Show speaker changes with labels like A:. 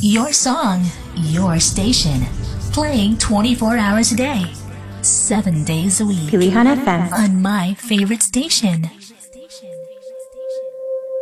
A: Your song, your station. Playing 24 hours a day, 7 days a week.
B: Pilihan FM.
A: On my favorite station.